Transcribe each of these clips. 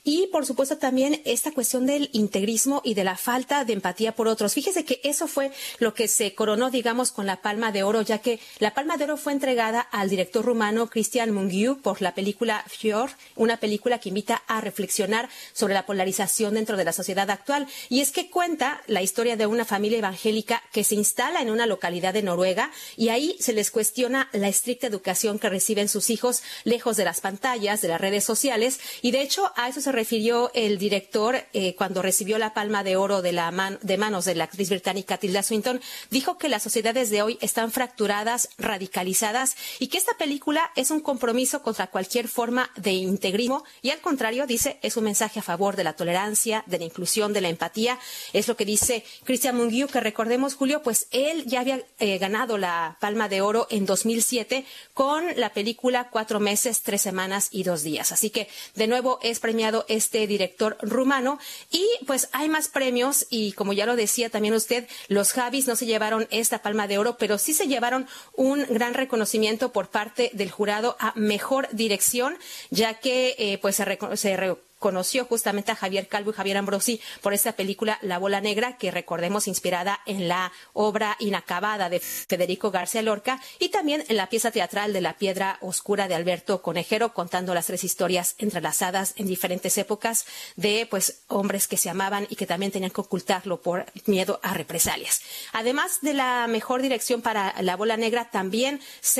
y por supuesto también esta cuestión del integrismo y de la falta de empatía por otros. Fíjese que eso fue lo que se coronó, digamos, con la Palma de Oro, ya que la Palma de Oro fue entregada al director rumano Cristian Mungiu por la película Fior, una película que invita a reflexionar sobre la polarización dentro de la sociedad actual. Y es que cuenta la historia de una familia evangélica que se instala en una localidad de Noruega y ahí se les cuestiona la estricta educación que reciben sus hijos lejos de las pantallas, de las redes sociales. Y de hecho a eso se refirió el director cuando recibió la Palma de Oro de manos de la actriz británica Tilda Swinton. Dijo que las sociedades de hoy están fracturadas, radicalizadas y que esta película es un compromiso contra cualquier forma de integrismo y al contrario, dice, es un mensaje a favor de la tolerancia, de la inclusión, de la empatía. Es lo que dice Cristian Mungiu, que recordemos, Julio, pues él ya había ganado la Palma de Oro en 2007 con la película 4 meses, 3 semanas y 2 días. Así que de nuevo es premiado este director rumano y pues hay más premios y como ya lo decía también usted, los Javis no se llevaron esta Palma de Oro, pero sí se llevaron un gran reconocimiento por parte del jurado a mejor dirección, ya que pues se conoció justamente a Javier Calvo y Javier Ambrosi por esta película La Bola Negra, que recordemos inspirada en la obra inacabada de Federico García Lorca y también en la pieza teatral de La Piedra Oscura de Alberto Conejero, contando las 3 historias entrelazadas en diferentes épocas de pues hombres que se amaban y que también tenían que ocultarlo por miedo a represalias. Además de la mejor dirección para La Bola Negra, también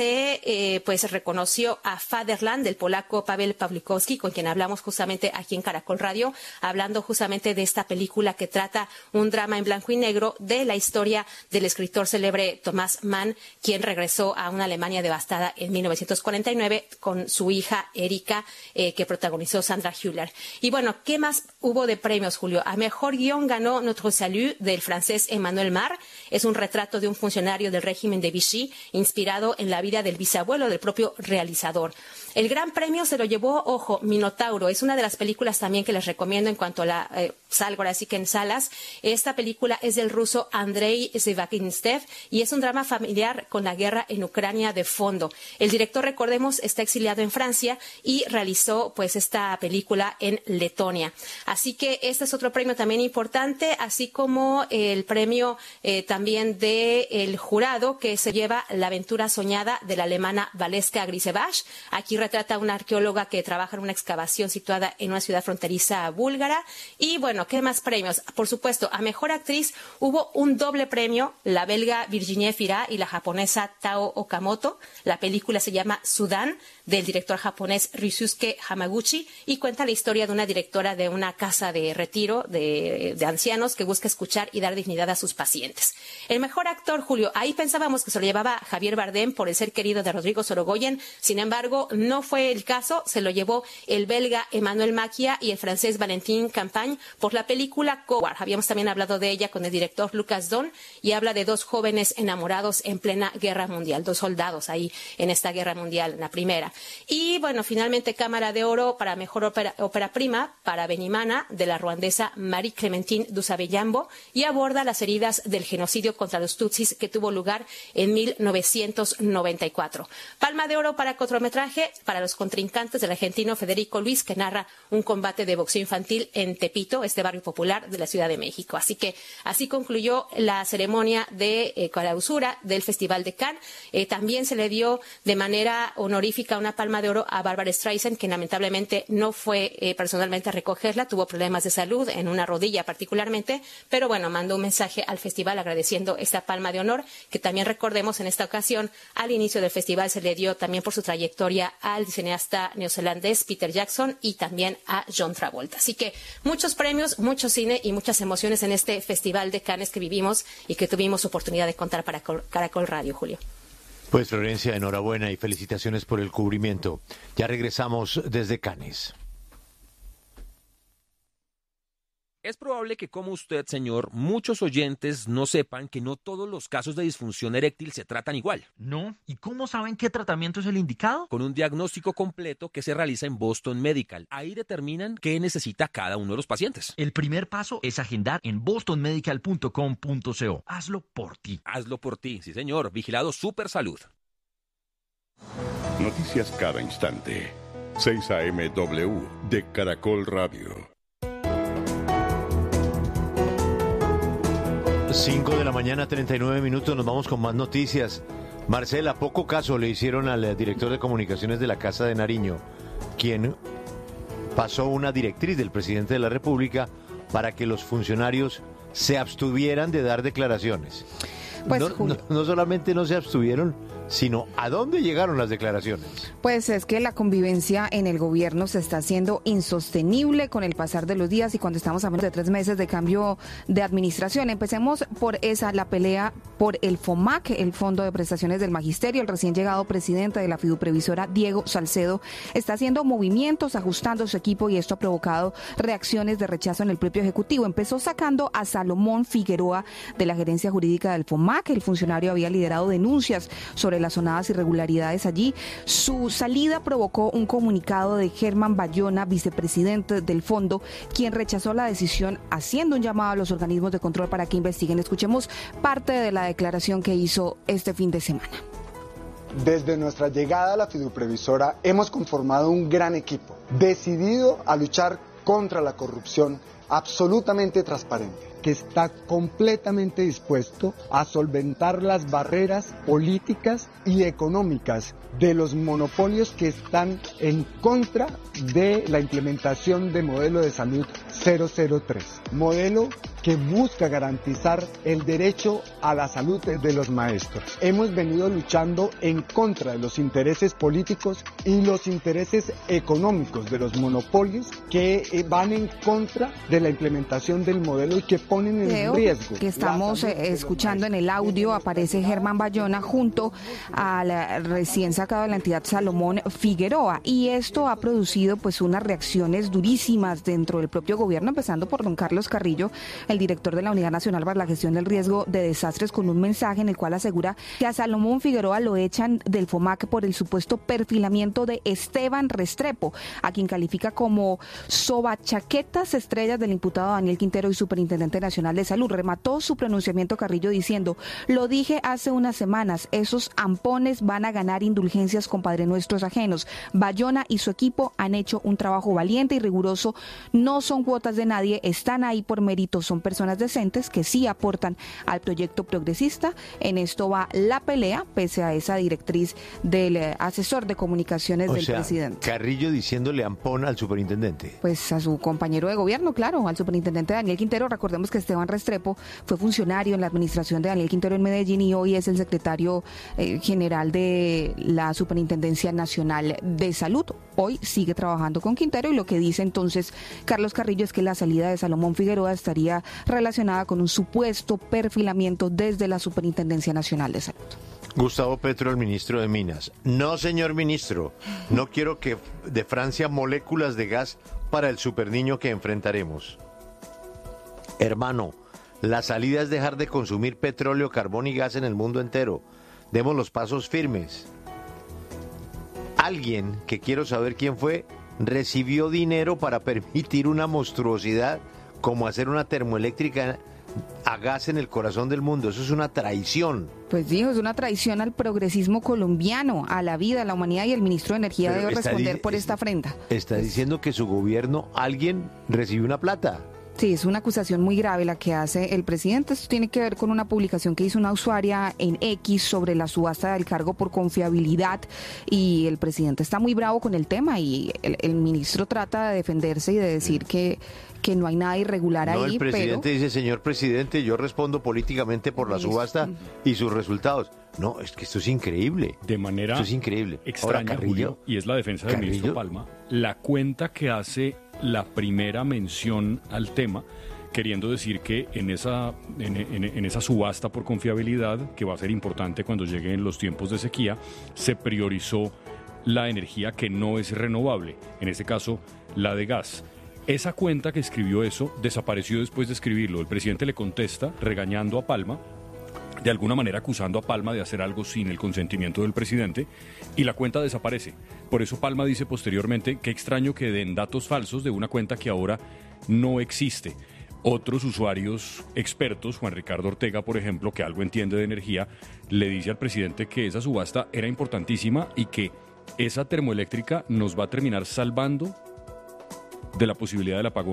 se pues reconoció a Fatherland del polaco Paweł Pawlikowski, con quien hablamos justamente aquí en Caracol Radio, hablando justamente de esta película que trata un drama en blanco y negro de la historia del escritor célebre Thomas Mann, quien regresó a una Alemania devastada en 1949 con su hija Erika, que protagonizó Sandra Hüller. Y bueno, ¿qué más hubo de premios, Julio? A mejor guión ganó Notre Salut del francés Emmanuel Mar. Es un retrato de un funcionario del régimen de Vichy, inspirado en la vida del bisabuelo del propio realizador. El gran premio se lo llevó, ojo, Minotauro. Es una de las películas también que les recomiendo en cuanto a la salgo ahora sí que en salas. Esta película es del ruso Andrei Zhivaginstev y es un drama familiar con la guerra en Ucrania de fondo. El director, recordemos, está exiliado en Francia y realizó pues esta película en Letonia. Así que este es otro premio también importante, así como el premio también del jurado que se lleva La aventura soñada de la alemana Valeska Grisevach. Aquí retrata a una arqueóloga que trabaja en una excavación situada en una ciudad fronteriza búlgara. Y bueno, ¿qué más premios? Por supuesto, a mejor actriz hubo un doble premio, la belga Virginie Fira y la japonesa Tao Okamoto. La película se llama Sudán, del director japonés Ryusuke Hamaguchi, y cuenta la historia de una directora de una casa de retiro de ancianos que busca escuchar y dar dignidad a sus pacientes. El mejor actor, Julio, ahí pensábamos que se lo llevaba Javier Bardem por El ser querido de Rodrigo Sorogoyen. Sin embargo, no fue el caso. Se lo llevó el belga Emmanuel Macchia y el francés Valentin Campagne por la película Coward. Habíamos también hablado de ella con el director Lucas Don y habla de 2 jóvenes enamorados en plena guerra mundial, 2 soldados ahí en esta guerra mundial, en la primera. Y bueno, finalmente Cámara de Oro para mejor ópera prima para Benimana, de la ruandesa Marie Clementine Dusabeyambo, y aborda las heridas del genocidio contra los Tutsis que tuvo lugar en 1994. Palma de Oro para cortometraje para los contrincantes del argentino Federico Luis, que narra un combate de boxeo infantil en Tepito, este barrio popular de la Ciudad de México. Así que así concluyó la ceremonia de clausura del Festival de Cannes. También se le dio de manera honorífica una Palma de Oro a Barbara Streisand, que lamentablemente no fue personalmente a recogerla, tuvo problemas de salud en una rodilla particularmente, pero bueno, mandó un mensaje al festival agradeciendo esta Palma de Honor, que también recordemos en esta ocasión al inicio del festival se le dio también por su trayectoria al cineasta neozelandés Peter Jackson y también a John Travolta. Así que muchos premios, mucho cine y muchas emociones en este Festival de Cannes que vivimos y que tuvimos oportunidad de contar para Caracol Radio, Julio. Pues Florencia, enhorabuena y felicitaciones por el cubrimiento. Ya regresamos desde Cannes. Es probable que, como usted, señor, muchos oyentes no sepan que no todos los casos de disfunción eréctil se tratan igual. No. ¿Y cómo saben qué tratamiento es el indicado? Con un diagnóstico completo que se realiza en Boston Medical. Ahí determinan qué necesita cada uno de los pacientes. El primer paso es agendar en bostonmedical.com.co. Hazlo por ti. Hazlo por ti, sí, señor. Vigilado Super Salud. Noticias cada instante. 6 AM W de Caracol Radio. 5 de la mañana, 39 minutos, nos vamos con más noticias. Marcela, poco caso le hicieron al director de comunicaciones de la Casa de Nariño, quien pasó una directriz del presidente de la República para que los funcionarios se abstuvieran de dar declaraciones. Pues, no solamente no se abstuvieron, sino ¿a dónde llegaron las declaraciones? Pues es que la convivencia en el gobierno se está haciendo insostenible con el pasar de los días y cuando estamos a menos de 3 meses de cambio de administración. Empecemos por la pelea por el FOMAC, el Fondo de Prestaciones del Magisterio. El recién llegado presidente de la fiduprevisora, Diego Salcedo, está haciendo movimientos, ajustando su equipo y esto ha provocado reacciones de rechazo en el propio Ejecutivo. Empezó sacando a Salomón Figueroa de la gerencia jurídica del FOMAC. El funcionario había liderado denuncias sobre las sonadas irregularidades allí. Su salida provocó un comunicado de Germán Bayona, vicepresidente del fondo, quien rechazó la decisión haciendo un llamado a los organismos de control para que investiguen. Escuchemos parte de la declaración que hizo este fin de semana. Desde nuestra llegada a la fiduprevisora hemos conformado un gran equipo, decidido a luchar contra la corrupción, absolutamente transparente, que está completamente dispuesto a solventar las barreras políticas y económicas de los monopolios que están en contra de la implementación de modelo de salud 003, modelo que busca garantizar el derecho a la salud de los maestros. Hemos venido luchando en contra de los intereses políticos y los intereses económicos de los monopolios que van en contra de la implementación del modelo y que ponen en riesgo. Que estamos escuchando en el audio, aparece Germán Bayona junto al recién sacado de la entidad Salomón Figueroa, y esto ha producido pues unas reacciones durísimas dentro del propio gobierno, empezando por don Carlos Carrillo, el director de la Unidad Nacional para la Gestión del Riesgo de Desastres, con un mensaje en el cual asegura que a Salomón Figueroa lo echan del FOMAC por el supuesto perfilamiento de Esteban Restrepo, a quien califica como sobachaquetas estrellas del imputado Daniel Quintero y Superintendente Nacional de Salud. Remató su pronunciamiento Carrillo diciendo: lo dije hace unas semanas, esos ampones van a ganar indulgencias con Padre Nuestros ajenos. Bayona y su equipo han hecho un trabajo valiente y riguroso, no son cuotas de nadie, están ahí por mérito, son personas decentes que sí aportan al proyecto progresista. En esto va la pelea, pese a esa directriz del asesor de comunicaciones del presidente. Carrillo diciéndole ampón al superintendente. Pues a su compañero de gobierno, claro, al superintendente Daniel Quintero. Recordemos que Esteban Restrepo fue funcionario en la administración de Daniel Quintero en Medellín y hoy es el secretario general de la Superintendencia Nacional de Salud. Hoy sigue trabajando con Quintero y lo que dice entonces Carlos Carrillo es que la salida de Salomón Figueroa estaría relacionada con un supuesto perfilamiento desde la Superintendencia Nacional de Salud. Gustavo Petro, el ministro de Minas. No, señor ministro, no quiero que de Francia moléculas de gas para el superniño que enfrentaremos. Hermano, la salida es dejar de consumir petróleo, carbón y gas en el mundo entero. Demos los pasos firmes. Alguien, que quiero saber quién fue, recibió dinero para permitir una monstruosidad como hacer una termoeléctrica a gas en el corazón del mundo. Eso es una traición. Pues dijo, es una traición al progresismo colombiano, a la vida, a la humanidad, y el ministro de Energía debe responder por esta afrenta. Está diciendo que su gobierno, alguien recibió una plata. Sí, es una acusación muy grave la que hace el presidente. Esto tiene que ver con una publicación que hizo una usuaria en X sobre la subasta del cargo por confiabilidad, y el presidente está muy bravo con el tema y el ministro trata de defenderse y de decir que no hay nada irregular ahí. El presidente dice: señor presidente, yo respondo políticamente por la subasta y sus resultados. No, es que esto es increíble. De manera esto es increíble. Extraña, Ahora, Carrillo, y es la defensa del ministro Palma, la cuenta que hace la primera mención al tema, queriendo decir que en esa subasta por confiabilidad, que va a ser importante cuando lleguen los tiempos de sequía, se priorizó la energía que no es renovable, en este caso la de gas. Esa cuenta que escribió eso desapareció después de escribirlo. El presidente le contesta regañando a Palma, de alguna manera acusando a Palma de hacer algo sin el consentimiento del presidente, y la cuenta desaparece. Por eso Palma dice posteriormente: qué extraño que den datos falsos de una cuenta que ahora no existe. Otros usuarios expertos, Juan Ricardo Ortega, por ejemplo, que algo entiende de energía, le dice al presidente que esa subasta era importantísima y que esa termoeléctrica nos va a terminar salvando de la posibilidad del apagón.